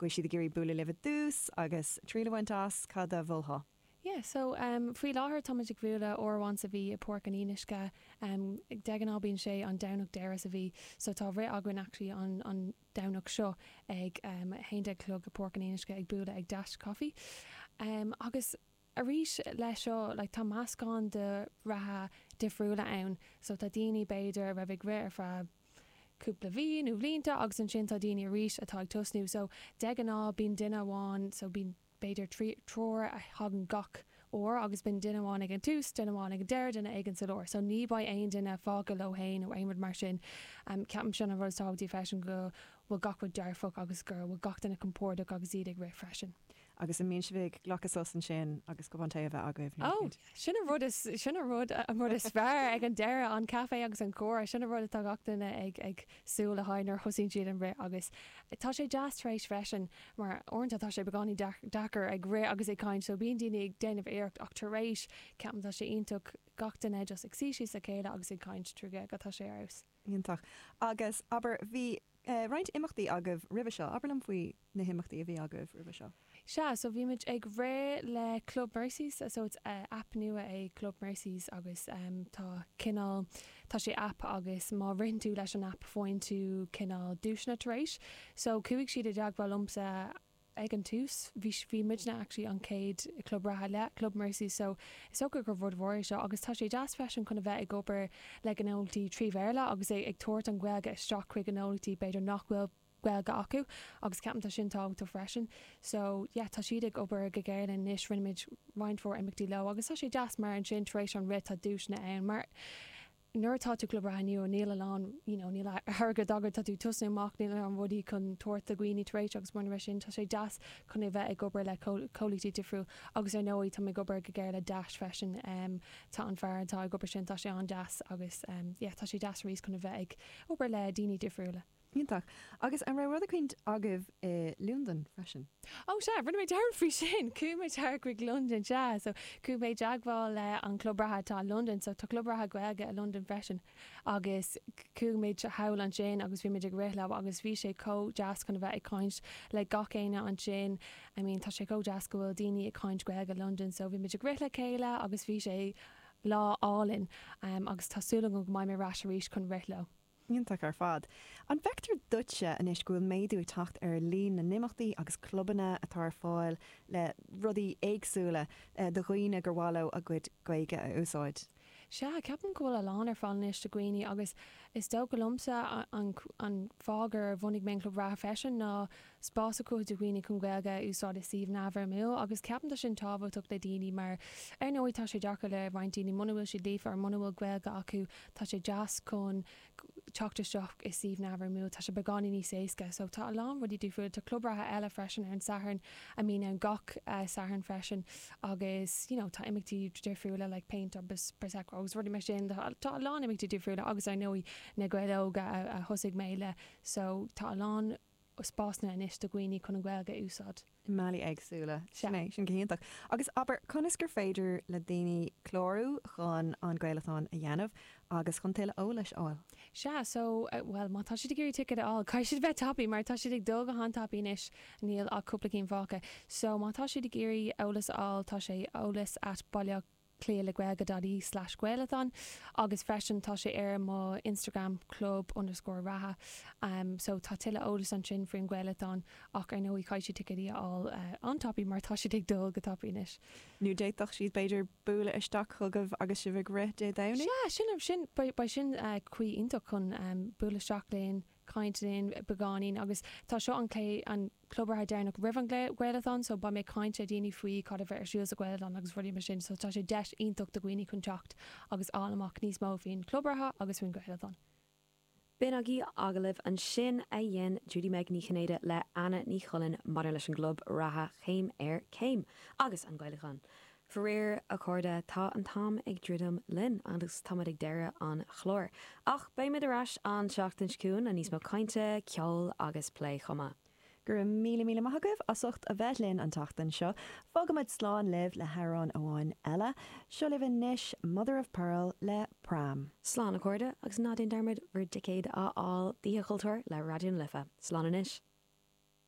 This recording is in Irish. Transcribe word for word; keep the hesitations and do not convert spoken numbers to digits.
go siad géirí bula le dús agus tríhaint as cad a bhilha. Yeah, so um, frí láthair táid ag bhúla óháin sa bhí a porc an ínisce um, ag degan ábíonn sé an damhnach deire sa bhí, so tá ré agann actually an, an damhnach seo ag um, héinde clog a porc an ínisce ag búla ag dash coffee. Um, agus a rís leis seo like, tá máscán de ratha difriúla ann, so tá daoine beidir a raibh ag réir fra cúpla bhí nó bhlínta agus an sin tá daoine a rís atá ag tosnú, so degan á bín duine amháin, so bín beidir tror a hagan gach or agus bin duine amháin ag an tús, duine amháin ag an deir duine ag an salóir. So ní ba aon duine fága lohéin ó aimimid mar sin um, ceapan sin a bhtágtí freisin go bhfuil gachfuil dearfach agus gur bhfuil gach duine compórda agus iad ag ré freisin. Agus an mín sibh ghlachas os an sin agus go bhaint a bheith agaibh. Oh, sinna rud is sinna rud a rud is fearr ag an deire an cafe agus an cóir, sinna rud atá gach duine ag ag súla hainar thosín siad an ré agus tá sé jazz trééis freisin mar orintanta tá sé begáí dachar ag ré agus ag caiin, so bíon daine ag déanamh éirecht ach tar rééis ceapan tá sé ionach gach duine just ag síí sa céile agus ag caiint trúige go tá sé aus. Íontach. Agus aber bhí uh, roiint imachtaí agah ribh seo, aber lam faoi na himachtaí a bhí agah ribh seo. Se, so bhí muid ag ré le Club Mercies, so it's uh, app nua é Club Mercies agus um, tá cinál tá sé app agus má rinn tú leis an app fáin tú cinál dúisna tar éis, so cuaigh siad a deaghfuil lumsa ag an tús, bhí bhí midna actually an céad Club Ratha le Club Mercies, so is so gur bhd mhór seo agus tá sé jazz fashion chuna bheith ag obair le an óltaí tríomhhéile agus é ag tuairt an ghilga isteach chuig an óltaí beidir nachhfuil ghilga acu agus ceapan tá sin tágtá freisin, so yeah, tá siad ag obair go géir an níos rinneid roiint for imachtaí le agus tá sé jazz mar an sin éis an rit a dúisna ann mar nuirtá tú Club Ratha nniu níl lán, you know, níl thugad agad tá tú tusna amach níl an bhdí chun tuairt a gcuoine trééis agus mar sin tá sé jazz chun é bheith ag obair le cholítí difriú agus ar nóí tá ag obair go géir le dash freisin um, tá an fear tá ag obair sin tá sé an jazz agus um, yeah, tá sé jazz rís chun bheith ag obair le daoine difriúla. Íontach. Agus an ra rud a chuint agah uh, Lúndan freisin. Oh, se, rinne mé dear frí sin, cú mé tear chuig London se, so cú mé deagháil le an Club Ratha tá London, so tá Club Ratha goilge a London freisin agus cú méid hail an sin agus bhí méid ag réithleh agus bhí sé có jazz chun bheith ag cáint le gach éine an sin, I mean, tá sé có jazz go bhfuil daoine ag cáint goilge London, so bhí méid ag réithle céile agus bhí sé lá álinn um, agus tásúla go maiid mé ráis a ríis chun réithleh. Íontach ar fad. An vector dutse in isgúil méadú tacht ar lín na nimachtaí agus clubanna atá fáil le rudaí éagsúla uh, do chuoine gur bháiló a gcuid gaige a úsáid. Se, ceapan gohfuil a lán ar fáilnis do gcuoine agus is do go lomsa an, an fágur bhunig mé Club Ratha freisin ná spása chu do gcuoine chun gailge úsáid is síomh nábhar mú agus ceapan sin tábhaach le daoine mar ar nóí tá sé deacha le bhaintíine muna bhfuil si lífa ar muna bhfuil gailge acu tá sé jazz chun teachtasteach is síomh nábhar mú tá sé beáí ní séasca, so tá lán rudí dúfuil tá Club Ratha eile freisin ar an saharn a mí an gach uh, saharn freisin agus you know, tá imachtaí difriúla like paint agus prosecco agus rudí me sin tá lán imachtaí difriúla agus ar nóí na gailóga a, a thosaigh méile, so tá lán spásna inis do gcuoine chun an ghilga úsáid. Málaí agsúla sinné sin chéintach. Agus aber chunas gur féidir le daoine chlórú chun an gaiileán a dhéanamh agus chun tuile ó leis áil. Se, so uh, well má tá si gurí ticket á, cai siad bheith tapí mar tá siad ag dul go hantapí inis níl a cúpla cín bhacha, so má tá siad gurí ólas áil tá sé ólas at bailach cléile gweilga.í slash gweilethon agus freisin tá sé ar má Instagram club underscore ratha um, so tá tuile ólas an sin frin gweilethon ach ar nóí caiisi ticadí all uh, an tapí mar tá sé ag dul go tapínis. Nú déitach siad beidir búla isteach chugah agus si bh gre dé daoine? Se, sin sin ba sin uh, chuí intach chun um, búla seach léon caiintlín begáín agus tá seo an clé an Club Ratha déarnach rih an gweilethon, so ba mé caiinte daoine faoi cad a bheith ar siúil a gweilethon agus ruí mar sin, so tá sé deis ionach do gcuoine chun teacht agus álamach níos mó faoin Club Ratha agus faoin gweilethon. Bin agé agalibh an sin a dhéan Judy Meg ní Chénéide le Anna ní Chulin mar leis an Club Ratha chéim ar céim agus an gweilechán. Furéir a chuirde tá an tam ag ddridum linn agus tamad ag deire an chlór. Ach béimiid arás an seachtain sciún a níos mó cainte, ceol agus plé chuma. Gur míle míle maithagah a sucht a bheith linn an tachtain seo, fágamid sláán libh le Harán amháin eile, seo libh níis Mother of Pearl le Pram. Slán a chuirde agus nádén dermid bhar dicéad á áil díochultúir le radioún lifa. Slán inis.